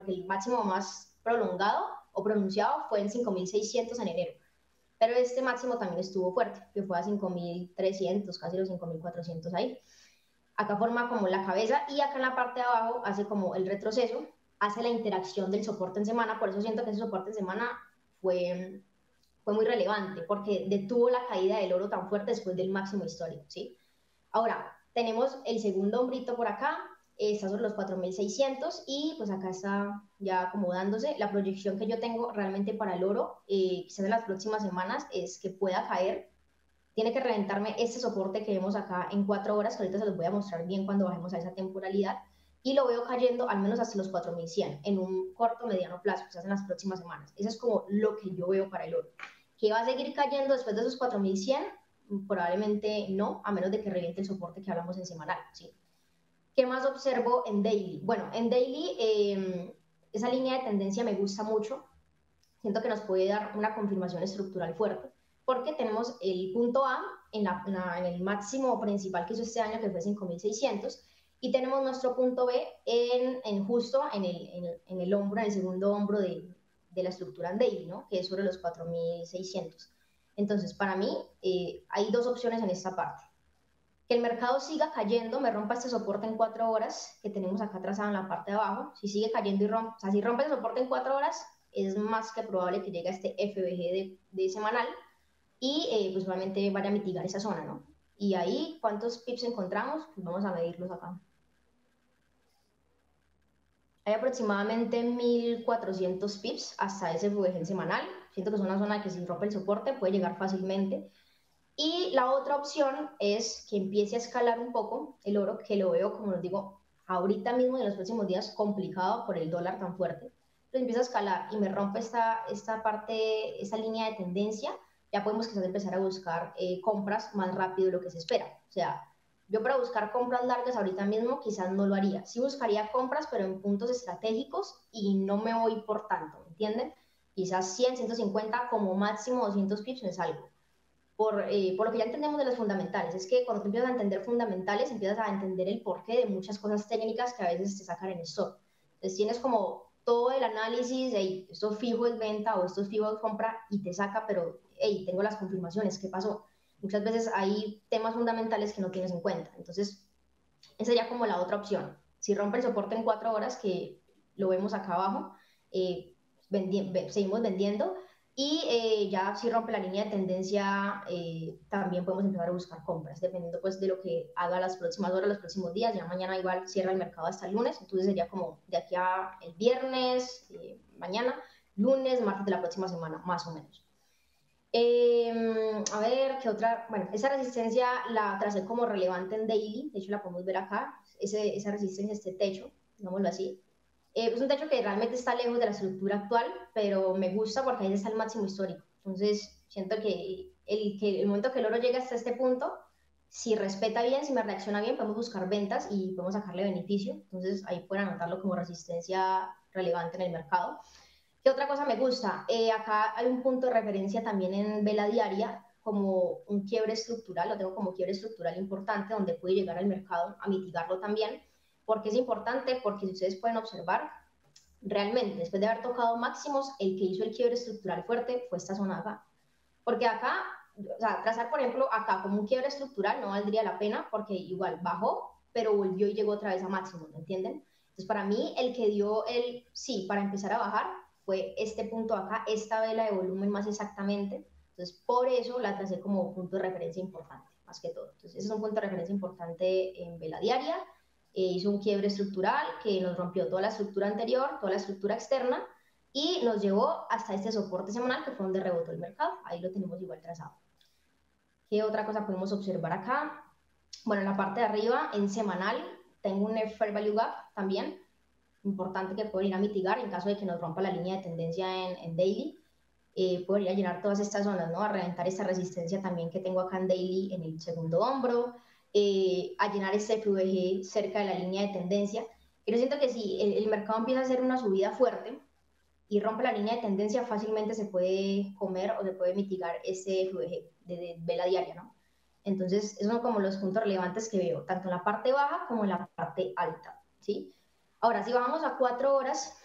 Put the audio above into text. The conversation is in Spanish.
el máximo más prolongado o pronunciado fue en 5.600 en enero. Pero este máximo también estuvo fuerte, que fue a 5.300, casi los 5.400 ahí. Acá forma como la cabeza y acá en la parte de abajo hace como el retroceso, hace la interacción del soporte en semana, por eso siento que ese soporte en semana fue muy relevante, porque detuvo la caída del oro tan fuerte después del máximo histórico, ¿sí? Ahora, tenemos el segundo hombrito por acá, está sobre los 4.600 y pues acá está ya acomodándose. La proyección que yo tengo realmente para el oro, quizás en las próximas semanas, es que pueda caer. Tiene que reventarme este soporte que vemos acá en 4 horas, que ahorita se los voy a mostrar bien cuando bajemos a esa temporalidad, y lo veo cayendo al menos hasta los 4.100 en un corto mediano plazo, quizás en las próximas semanas. Eso es como lo que yo veo para el oro. ¿Que va a seguir cayendo después de esos 4.100? Probablemente no, a menos de que reviente el soporte que hablamos en semanal, ¿sí? ¿Qué más observo en daily? Bueno, en daily esa línea de tendencia me gusta mucho. Siento que nos puede dar una confirmación estructural fuerte, porque tenemos el punto A en el máximo principal que hizo este año, que fue 5.600, y tenemos nuestro punto B justo en el hombro, en el segundo hombro de la estructura en daily, ¿no? Que es sobre los 4.600. Entonces, para mí, hay dos opciones en esta parte. Que el mercado siga cayendo, me rompa este soporte en 4 horas que tenemos acá trazado en la parte de abajo. Si sigue cayendo y rompe, o sea, si rompe el soporte en 4 horas, es más que probable que llegue a este FBG de semanal y pues probablemente vaya a mitigar esa zona, ¿no? Y ahí, ¿cuántos pips encontramos? Pues vamos a medirlos acá. Hay aproximadamente 1.400 pips hasta ese FBG semanal. Siento que es una zona que si rompe el soporte puede llegar fácilmente. Y la otra opción es que empiece a escalar un poco el oro, que lo veo, como les digo, ahorita mismo en los próximos días complicado por el dólar tan fuerte. Pero empieza a escalar y me rompe esta parte, esta línea de tendencia, ya podemos quizás empezar a buscar compras más rápido de lo que se espera. O sea, yo para buscar compras largas ahorita mismo quizás no lo haría. Sí buscaría compras, pero en puntos estratégicos y no me voy por tanto, ¿me entienden? Quizás 100, 150, como máximo 200 pips no es algo por lo que ya entendemos de los fundamentales. Es que cuando tú empiezas a entender fundamentales, empiezas a entender el porqué de muchas cosas técnicas que a veces te sacan en stop. Entonces tienes como todo el análisis, hey, esto fijo es venta o esto fijo es compra y te saca, pero hey, tengo las confirmaciones, ¿qué pasó? Muchas veces hay temas fundamentales que no tienes en cuenta. Entonces, esa sería como la otra opción. Si rompe el soporte en 4 horas, que lo vemos acá abajo, seguimos vendiendo. Y ya si rompe la línea de tendencia, también podemos empezar a buscar compras, dependiendo pues de lo que haga las próximas horas, los próximos días. Ya mañana igual cierra el mercado hasta el lunes, entonces sería como de aquí a el viernes, mañana, lunes, martes de la próxima semana, más o menos. A ver, ¿qué otra? Bueno, esa resistencia la tracé como relevante en daily, de hecho la podemos ver acá, esa resistencia, este techo, digámoslo así. Es un techo que realmente está lejos de la estructura actual, pero me gusta porque ahí está el máximo histórico. Entonces, siento que el momento que el oro llega hasta este punto, si respeta bien, si me reacciona bien, podemos buscar ventas y podemos sacarle beneficio. Entonces, ahí pueden anotarlo como resistencia relevante en el mercado. ¿Qué otra cosa me gusta? Acá hay un punto de referencia también en vela diaria, como un quiebre estructural, lo tengo como quiebre estructural importante, donde puede llegar al mercado a mitigarlo también. ¿Por qué es importante? Porque si ustedes pueden observar, realmente, después de haber tocado máximos, el que hizo el quiebre estructural fuerte fue esta zona acá. Porque acá, o sea, trazar, por ejemplo, acá como un quiebre estructural no valdría la pena, porque igual bajó, pero volvió y llegó otra vez a máximos, ¿me entienden? Entonces, para mí, el que dio el sí para empezar a bajar fue este punto acá, esta vela de volumen más exactamente. Entonces, por eso la tracé como punto de referencia importante, más que todo. Entonces, ese es un punto de referencia importante en vela diaria. Hizo un quiebre estructural que nos rompió toda la estructura anterior, toda la estructura externa, y nos llevó hasta este soporte semanal que fue donde rebotó el mercado. Ahí lo tenemos igual trazado. ¿Qué otra cosa podemos observar acá? Bueno, en la parte de arriba, en semanal, tengo un Fair Value Gap también, importante que puedo ir a mitigar en caso de que nos rompa la línea de tendencia en daily. Podría llenar todas estas zonas, ¿no? A reventar esta resistencia también que tengo acá en daily en el segundo hombro, a llenar este FVG cerca de la línea de tendencia. Pero siento que si el mercado empieza a hacer una subida fuerte y rompe la línea de tendencia, fácilmente se puede comer o se puede mitigar ese FVG de vela diaria, ¿no? Entonces, esos son como los puntos relevantes que veo, tanto en la parte baja como en la parte alta, ¿sí? Ahora, si vamos a 4 horas,